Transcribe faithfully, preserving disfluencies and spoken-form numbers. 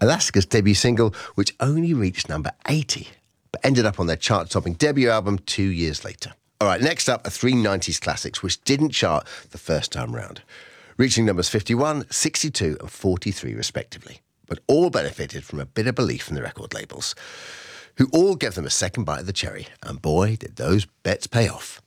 Alaska's debut single, which only reached number eighty, but ended up on their chart-topping debut album two years later. All right, next up are three nineties classics which didn't chart the first time round, reaching numbers fifty-one, sixty-two and forty-three respectively, but all benefited from a bit of belief from the record labels, who all gave them a second bite of the cherry, and boy, did those bets pay off.